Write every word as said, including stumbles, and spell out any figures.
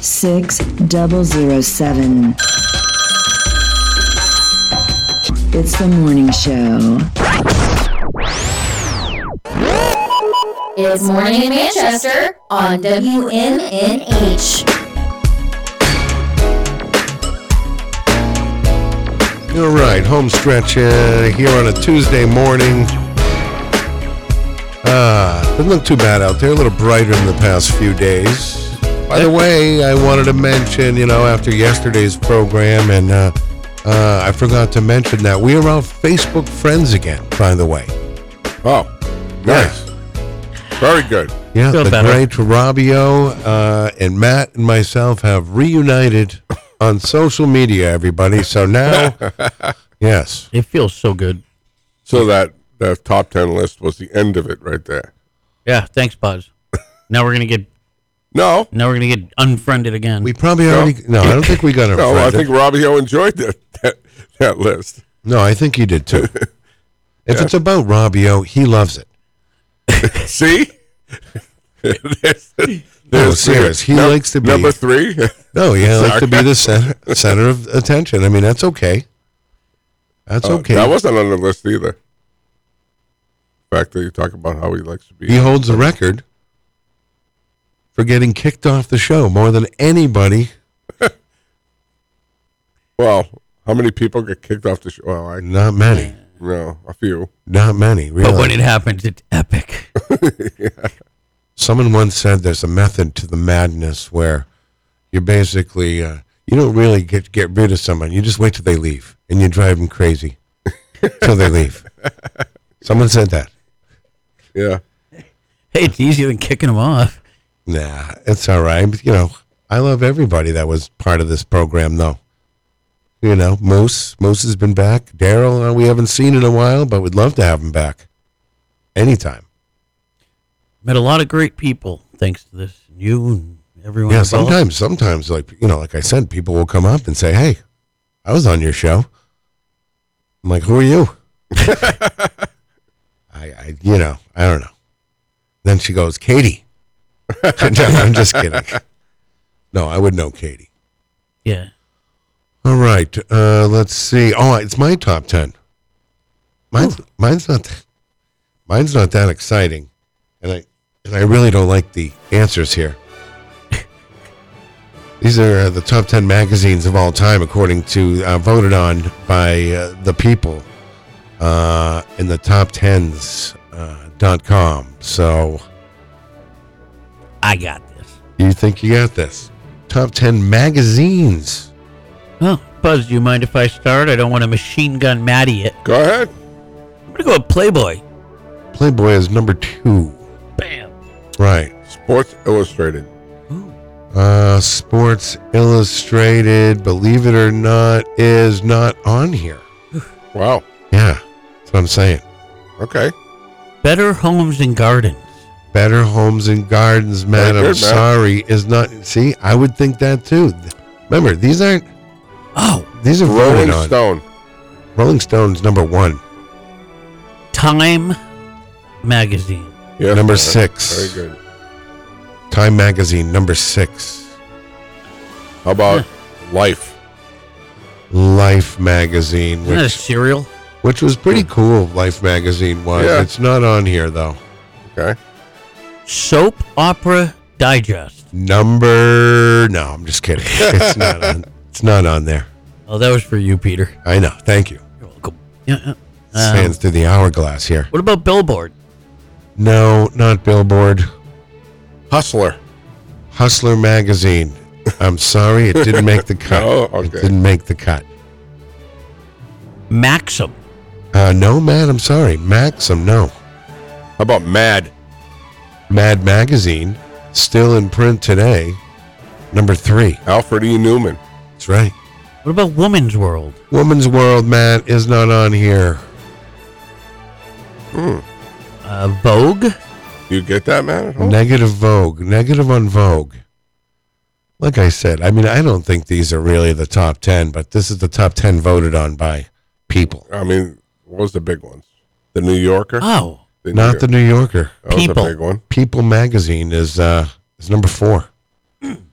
six zero zero seven. It's the morning show. It's Morning in Manchester on W M N H. All right, home stretch uh, here on a Tuesday morning. Ah, doesn't look too bad out there. A little brighter in the past few days. By the way, I wanted to mention, you know, after yesterday's program, and uh, uh, I forgot to mention that we are all Facebook friends again, by the way. Oh, nice. Very good. Yeah, Feel the better. great Robbio uh, and Matt and myself have reunited on social media, everybody. So now, yes. It feels so good. So that the top ten list was the end of it right there. Yeah, thanks, Buzz. Now we're gonna get No, now we're gonna get unfriended again. We probably already, no, I don't think we got a no, I friend. think Robbio enjoyed that, that that list. No, I think he did too. If Yeah. it's about Robbio, he loves it. See, there's, No, there's serious. He num- likes to be number three. No, yeah, I like to be the center, center of attention. I mean, that's okay. That's Uh, okay. That wasn't on the list either. The fact that you talk about how he likes to be. He holds the record for getting kicked off the show more than anybody. Well, how many people get kicked off the show? Well, I Not many. no, a few. Not many, really. but when it happens, it's epic. Someone once said there's a method to the madness where you basically, uh, you don't really get get rid of someone. You just wait till they leave, and you drive them crazy till they leave. Someone said that. Yeah. Hey, it's easier than kicking them off. Nah, it's all right. But, you know, I love everybody that was part of this program, though. You know, Moose. Moose has been back. Daryl, uh, we haven't seen in a while, but we'd love to have him back. Anytime. Met a lot of great people thanks to this. You and everyone. Yeah, involved. sometimes, sometimes, like, you know, like I said, people will come up and say, hey, I was on your show. I'm like, who are you? I, I, you know, I don't know. Then she goes, Katie. I'm just kidding. No, I would know Katie. Yeah. All right, uh, let's see. Oh, it's my top ten. Mine's mine's not mine's not that exciting, and I and I really don't like the answers here. These are uh, the top ten magazines of all time, according to uh, voted on by uh, the people uh, in the top tens uh, dot com. So I got this. you think you got this? Top ten magazines. Oh, Buzz, do you mind if I start? I don't want to machine gun Maddie it. Go ahead. I'm going to go with Playboy. Playboy is number two. Bam. Right. Sports Illustrated. Uh, Sports Illustrated, believe it or not, is not on here. Wow. Yeah, that's what I'm saying. Okay. Better Homes and Gardens. Better Homes and Gardens, man, Very I'm good, man. sorry, is not. See, I would think that too. Remember, these aren't. Oh, These are Rolling voted on. Stone. Rolling Stone's number one. Time Magazine. Yes, Number man. six. Very good. Time Magazine, number six. How about Life? Life Magazine, Isn't that a which cereal? which was pretty cool. Life Magazine was. Yeah. It's not on here though. Okay. Soap Opera Digest. Number no, I'm just kidding. It's not on. It's not on there. Oh, that was for you, Peter. I know. Thank you. You're welcome. Yeah. yeah. Sands Um, through the hourglass here. what about Billboard? No, not Billboard. Hustler. Hustler Magazine. I'm sorry, it didn't make the cut. Oh, It okay. didn't make the cut. Maxim. Uh, no, Matt, I'm sorry. Maxim, no. How about Mad? Mad Magazine, still in print today. Number three. Alfred E. Newman. That's right. What about Woman's World? Woman's World, Matt, is not on here. Hmm. Uh, Vogue. Do you get that, man? At home? Negative Vogue. Negative on Vogue. Like I said, I mean, I don't think these are really the top ten, but this is the top ten voted on by people. I mean, what was the big ones? The New Yorker? Oh, The Not the New Yorker. That was People. a big one. People Magazine is uh, is number four.